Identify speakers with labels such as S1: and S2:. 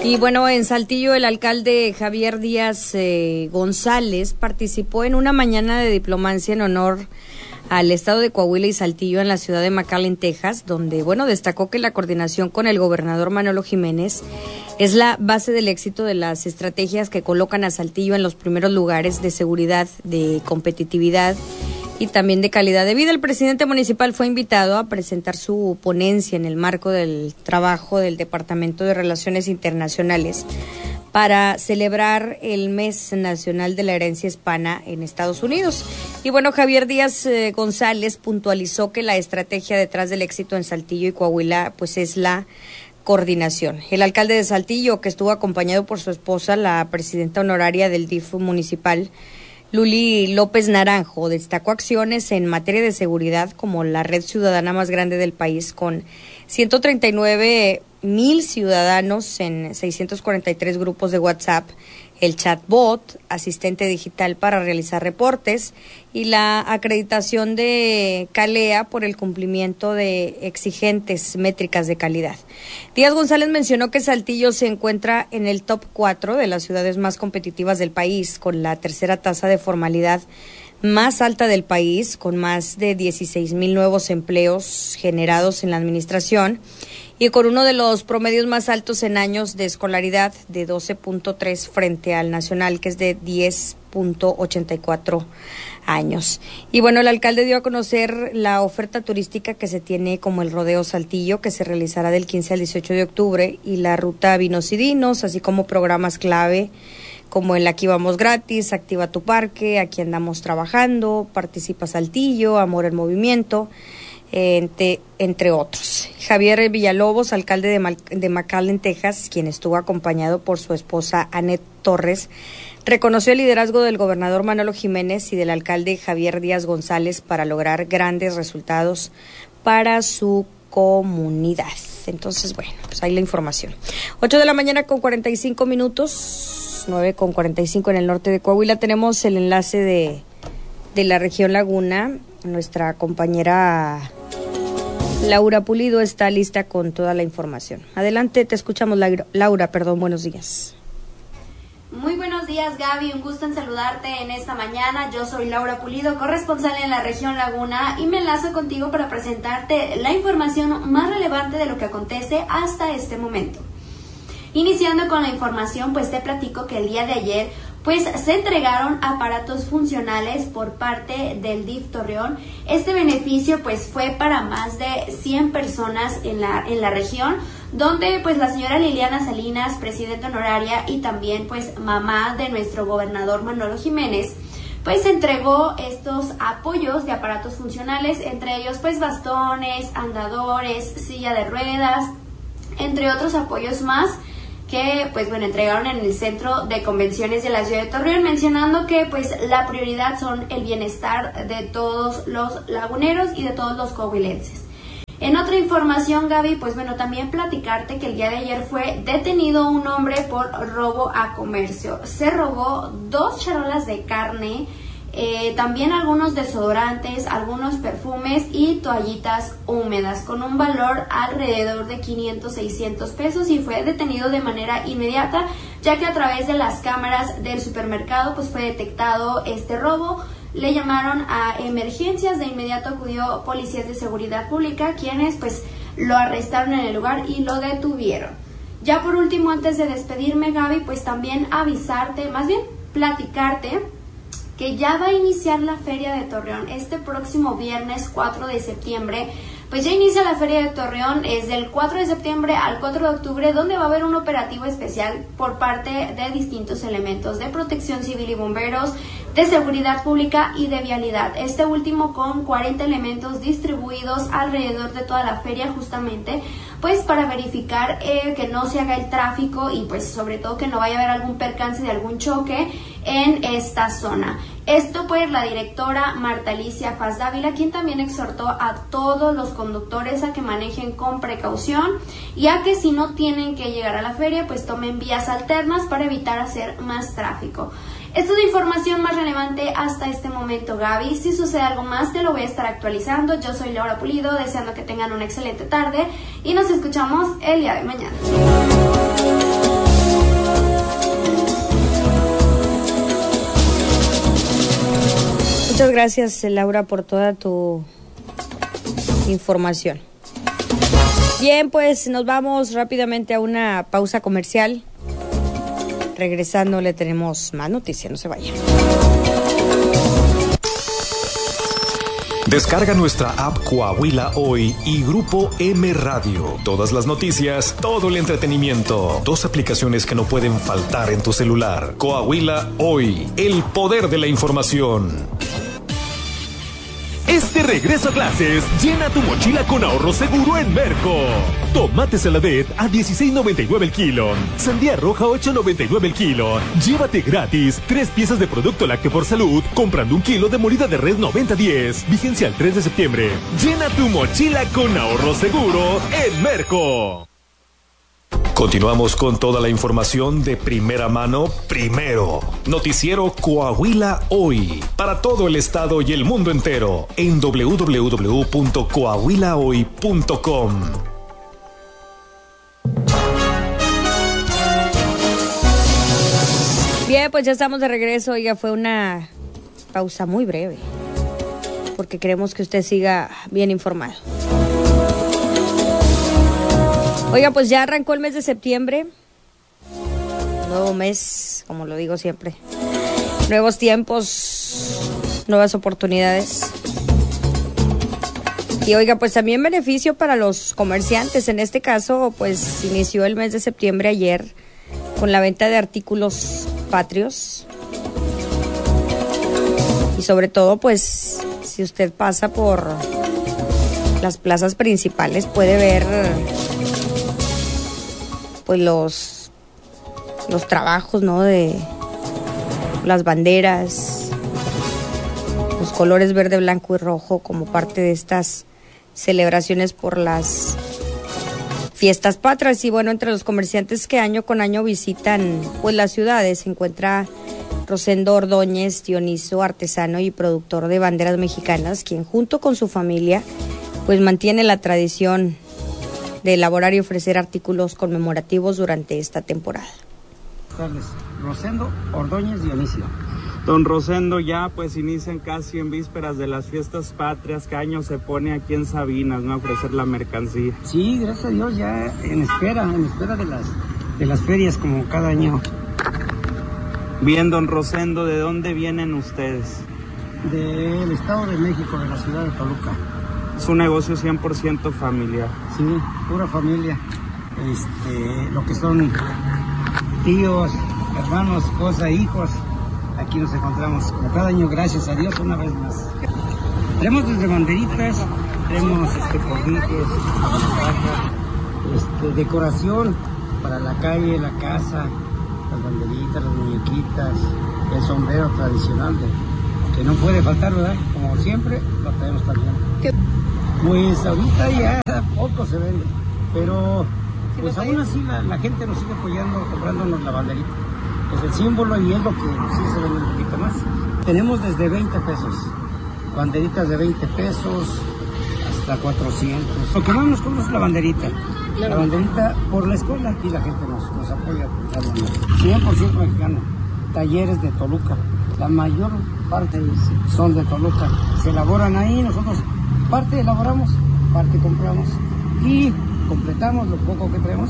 S1: Y bueno, en Saltillo el alcalde Javier Díaz González participó en una mañana de diplomacia en honor al estado de Coahuila y Saltillo en la ciudad de McAllen, Texas, donde, bueno, destacó que la coordinación con el gobernador Manolo Jiménez es la base del éxito de las estrategias que colocan a Saltillo en los primeros lugares de seguridad, de competitividad y también de calidad de vida. El presidente municipal fue invitado a presentar su ponencia en el marco del trabajo del Departamento de Relaciones Internacionales para celebrar el Mes Nacional de la Herencia Hispana en Estados Unidos. Y bueno, Javier Díaz González puntualizó que la estrategia detrás del éxito en Saltillo y Coahuila pues es la coordinación. El alcalde de Saltillo, que estuvo acompañado por su esposa, la presidenta honoraria del DIF municipal, Luli López Naranjo, destacó acciones en materia de seguridad como la red ciudadana más grande del país, con 139,000 ciudadanos en 643 grupos de WhatsApp, el chatbot, asistente digital para realizar reportes y la acreditación de CALEA por el cumplimiento de exigentes métricas de calidad. Díaz González mencionó que Saltillo se encuentra en el top 4 de las ciudades más competitivas del país, con la tercera tasa de formalidad más alta del país, con más de 16,000 nuevos empleos generados en la administración y con uno de los promedios más altos en años de escolaridad de 12.3 frente al nacional, que es de 10.84 años. Y bueno, el alcalde dio a conocer la oferta turística que se tiene, como el Rodeo Saltillo, que se realizará del 15 al 18 de octubre, y la ruta Vinos y Dinos, así como programas clave como el Aquí Vamos Gratis, Activa tu Parque, Aquí Andamos Trabajando, Participa Saltillo, Amor en Movimiento, entre otros. Javier Villalobos, alcalde de McAllen, Texas, quien estuvo acompañado por su esposa Annette Torres, reconoció el liderazgo del gobernador Manolo Jiménez y del alcalde Javier Díaz González para lograr grandes resultados para su comunidad. Entonces, bueno, pues ahí la información. 8:45 a.m, 9:45 en el norte de Coahuila. Tenemos el enlace de la región Laguna. Nuestra compañera Laura Pulido está lista con toda la información. Adelante, te escuchamos, Laura, buenos días.
S2: Muy buenos días, Gaby, un gusto en saludarte en esta mañana. Yo soy Laura Pulido, corresponsal en la región Laguna, y me enlazo contigo para presentarte la información más relevante de lo que acontece hasta este momento. Iniciando con la información, pues te platico que el día de ayer pues se entregaron aparatos funcionales por parte del DIF Torreón. Este beneficio pues fue para más de 100 personas en la región, donde pues la señora Liliana Salinas, presidenta honoraria y también pues mamá de nuestro gobernador Manolo Jiménez, pues entregó estos apoyos de aparatos funcionales, entre ellos pues bastones, andadores, silla de ruedas, entre otros apoyos más, que pues bueno, entregaron en el Centro de Convenciones de la ciudad de Torreón, mencionando que pues la prioridad son el bienestar de todos los laguneros y de todos los coahuilenses. En otra información, Gaby, pues bueno, también platicarte que el día de ayer fue detenido un hombre por robo a comercio. Se robó 2 charolas de carne, también algunos desodorantes, algunos perfumes y toallitas húmedas, con un valor alrededor de 500-600 pesos, y fue detenido de manera inmediata, ya que a través de las cámaras del supermercado pues fue detectado este robo. Le llamaron a emergencias, de inmediato acudió policías de seguridad pública, quienes pues lo arrestaron en el lugar y lo detuvieron. Ya por último, antes de despedirme, Gaby, pues también avisarte, más bien platicarte, que ya va a iniciar la Feria de Torreón este próximo viernes 4 de septiembre. Pues ya inicia la Feria de Torreón, es del 4 de septiembre al 4 de octubre, donde va a haber un operativo especial por parte de distintos elementos de protección civil y bomberos, de seguridad pública y de vialidad. Este último con 40 elementos distribuidos alrededor de toda la feria, justamente pues para verificar que no se haga el tráfico y pues sobre todo que no vaya a haber algún percance de algún choque en esta zona. Esto pues la directora Marta Alicia Faz Dávila, quien también exhortó a todos los conductores a que manejen con precaución y a que si no tienen que llegar a la feria pues tomen vías alternas para evitar hacer más tráfico. Esta es la información más relevante hasta este momento, Gaby. Si sucede algo más, te lo voy a estar actualizando. Yo soy Laura Pulido, deseando que tengan una excelente tarde y nos escuchamos el día de mañana.
S1: Muchas gracias, Laura, por toda tu información. Bien, pues nos vamos rápidamente a una pausa comercial. Regresando le tenemos más noticias, no se vayan.
S3: Descarga nuestra app Coahuila Hoy y Grupo M Radio. Todas las noticias, todo el entretenimiento. 2 aplicaciones que no pueden faltar en tu celular. Coahuila Hoy, el poder de la información.
S4: Este regreso a clases, llena tu mochila con ahorro seguro en Merco. Tomate Saladet a $16.99 el kilo. Sandía roja 8.99 el kilo. Llévate gratis 3 piezas de producto lácteo por salud comprando 1 kilo de molida de res 90-10. Vigencia el 3 de septiembre. Llena tu mochila con ahorro seguro en Merco.
S3: Continuamos con toda la información de primera mano, primero. Noticiero Coahuila Hoy, para todo el estado y el mundo entero, en www.coahuilahoy.com.
S1: Bien, pues ya estamos de regreso. Oiga, fue una pausa muy breve, porque queremos que usted siga bien informado. Oiga, pues ya arrancó el mes de septiembre. Nuevo mes, como lo digo siempre. Nuevos tiempos, nuevas oportunidades. Y oiga, pues también beneficio para los comerciantes. En este caso, pues inició el mes de septiembre ayer con la venta de artículos patrios. Y sobre todo, pues, si usted pasa por las plazas principales, puede ver pues los trabajos, ¿no? De las banderas, los colores verde, blanco y rojo como parte de estas celebraciones por las fiestas patrias. Y bueno, entre los comerciantes que año con año visitan pues las ciudades se encuentra Rosendo Ordóñez Dioniso, artesano y productor de banderas mexicanas, quien junto con su familia pues mantiene la tradición de elaborar y ofrecer artículos conmemorativos durante esta temporada.
S5: Rosendo Ordóñez Dionisio. Don Rosendo, ya pues inician casi en vísperas de las fiestas patrias. ¿Qué año se pone aquí en Sabinas, no, a ofrecer la mercancía?
S6: Sí, gracias a Dios, ya en espera de las ferias como cada año.
S5: Bien, don Rosendo, ¿de dónde vienen ustedes?
S6: Del Estado de México, de la ciudad de Toluca.
S5: Es un negocio 100% familiar.
S6: Sí, pura familia. Lo que son tíos, hermanos, esposa, hijos. Aquí nos encontramos como cada año, gracias a Dios, una vez más. Tenemos desde banderitas, tenemos porritos, decoración para la calle, la casa, las banderitas, las muñequitas, el sombrero tradicional que no puede faltar, ¿verdad? Como siempre, lo tenemos también. Pues ahorita ya poco se vende, pero pues aún así la gente nos sigue apoyando, comprándonos la banderita. Es el símbolo y es lo que sí se vende un poquito más. Tenemos desde 20 pesos, banderitas de 20 pesos hasta 400. Lo que más nos compra es la banderita. La banderita por la escuela y la gente nos apoya. 100% mexicano. Talleres de Toluca. La mayor parte son de Toluca. Se elaboran ahí, nosotros parte elaboramos, parte compramos y completamos lo poco que tenemos